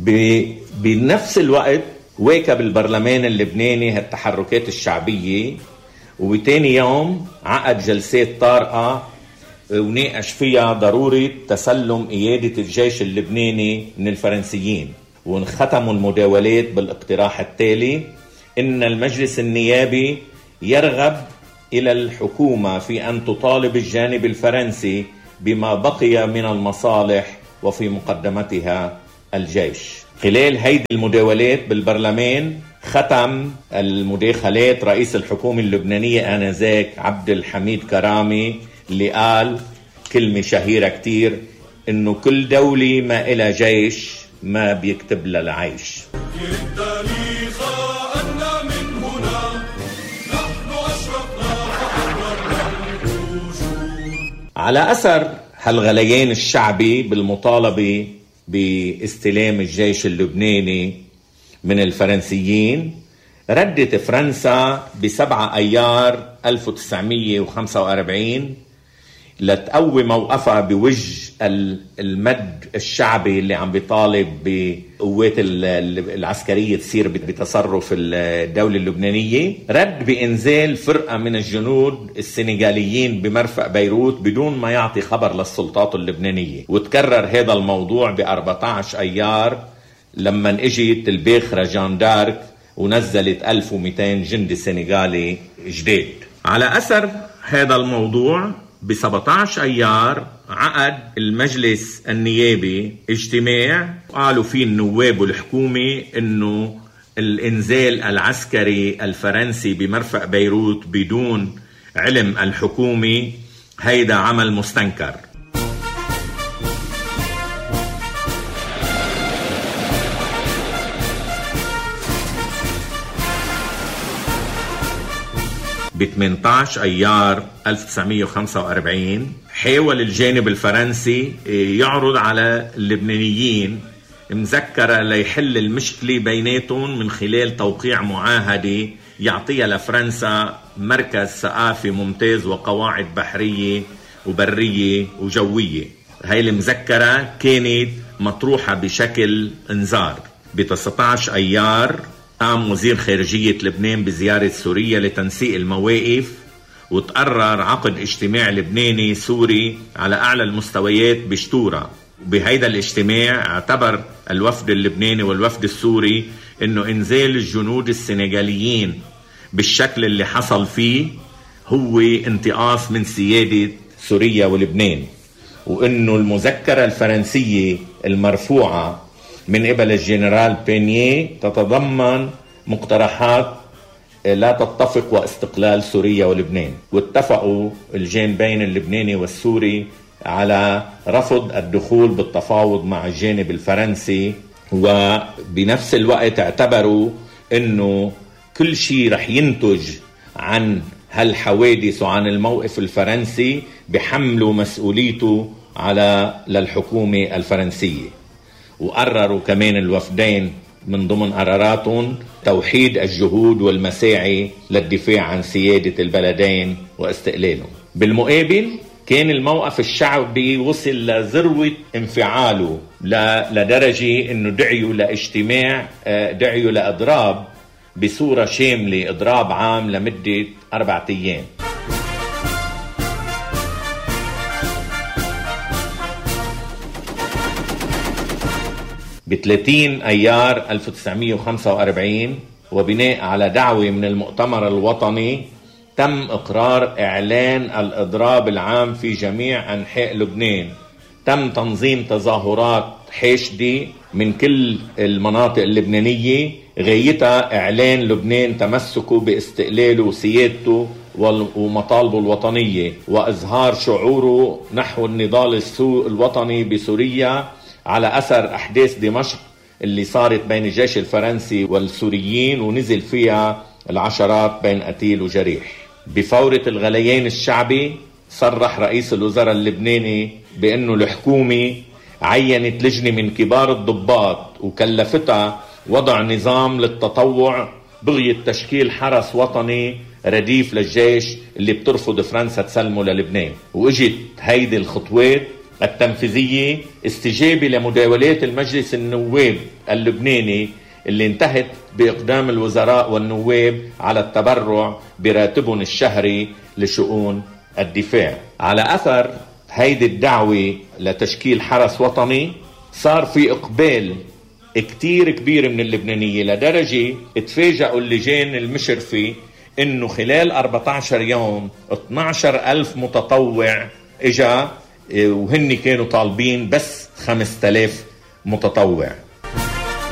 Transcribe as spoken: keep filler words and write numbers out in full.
بنفس الوقت واكب البرلمان اللبناني هالتحركات الشعبية، وبتاني يوم عقد جلسات طارئة وناقش فيها ضرورة تسلم قيادة الجيش اللبناني من الفرنسيين. وانختموا المداولات بالاقتراح التالي: إن المجلس النيابي يرغب إلى الحكومة في أن تطالب الجانب الفرنسي بما بقي من المصالح وفي مقدمتها الجيش. خلال هيدي المداولات بالبرلمان ختم المداخلات رئيس الحكومة اللبنانية آنذاك عبد الحميد كرامي، اللي قال كلمة شهيرة كتير، إنه كل دولة ما إلى جيش ما بيكتب لها العيش. على أثر هالغليان الشعبي بالمطالبة باستلام الجيش اللبناني من الفرنسيين، ردت فرنسا بسبعة أيار ألف وتسعمية وخمسة وأربعين لتقوي موقفها بوجه المد الشعبي اللي عم بيطالب بقوات العسكرية تصير بتصرف الدولة اللبنانية. رد بإنزال فرقة من الجنود السنغاليين بمرفأ بيروت بدون ما يعطي خبر للسلطات اللبنانية. وتكرر هذا الموضوع ب أربعة عشر أيار لما اجت الباخرة جان دارك ونزلت ألف ومئتين جندي سنغالي جديد. على أثر هذا الموضوع ب سبعة عشر أيار عقد المجلس النيابي اجتماع، قالوا فيه النواب والحكومة إنه الإنزال العسكري الفرنسي بمرفأ بيروت بدون علم الحكومة هيدا عمل مستنكر. ب ثمانية عشر أيار ألف وتسعمية وخمسة وأربعين حاول الجانب الفرنسي يعرض على اللبنانيين مذكرة ليحل المشكلة بيناتهم من خلال توقيع معاهدة يعطيها لفرنسا مركز ثقافي ممتاز وقواعد بحرية وبرية وجوية. هاي المذكرة كانت مطروحة بشكل انذار. ب تسعة عشر أيار قام وزير خارجية لبنان بزيارة سوريا لتنسيق المواقف، وتقرر عقد اجتماع لبناني سوري على أعلى المستويات بشتورة. وبهيدا الاجتماع اعتبر الوفد اللبناني والوفد السوري انه انزال الجنود السنغاليين بالشكل اللي حصل فيه هو انتقاص من سيادة سوريا ولبنان، وانه المذكرة الفرنسية المرفوعة من قبل الجنرال بينيه تتضمن مقترحات لا تتفق واستقلال سوريا ولبنان. واتفقوا الجانبين اللبناني والسوري على رفض الدخول بالتفاوض مع الجانب الفرنسي، وبنفس الوقت اعتبروا انه كل شيء رح ينتج عن هالحوادث وعن الموقف الفرنسي بحملوا مسؤوليته على للحكومة الفرنسية. وقرروا كمان الوفدين من ضمن قراراتهم توحيد الجهود والمساعي للدفاع عن سيادة البلدين واستقلالهم. بالمقابل كان الموقف الشعبي وصل لذروة انفعاله لدرجة انه دعيوا لاجتماع، دعيوا لإضراب بصورة شاملة، إضراب عام لمدة أربعة أيام. ب ثلاثين أيار ألف وتسعمية وخمسة وأربعين وبناء على دعوة من المؤتمر الوطني تم إقرار إعلان الإضراب العام في جميع أنحاء لبنان. تم تنظيم تظاهرات حاشدة من كل المناطق اللبنانية غايتها إعلان لبنان تمسكه باستقلاله وسيادته ومطالبه الوطنية، وإظهار شعوره نحو النضال الوطني بسوريا على أثر أحداث دمشق اللي صارت بين الجيش الفرنسي والسوريين ونزل فيها العشرات بين قتيل وجريح. بفورة الغليان الشعبي صرح رئيس الوزراء اللبناني بأنه الحكومة عينت لجنة من كبار الضباط وكلفتها وضع نظام للتطوع بغية تشكيل حرس وطني رديف للجيش اللي بترفض فرنسا تسلمه للبنان. واجت هيدي الخطوات التنفيذية استجابة لمداولات المجلس النواب اللبناني اللي انتهت بإقدام الوزراء والنواب على التبرع براتبهم الشهري لشؤون الدفاع. على أثر هيدي الدعوة لتشكيل حرس وطني صار في إقبال كتير كبير من اللبنانية، لدرجة اتفاجئوا اللجان المشرفة إنه خلال أربعة عشر يوم اثني عشر ألف متطوع إجا، وهن كانوا طالبين بس خمسة آلاف متطوع.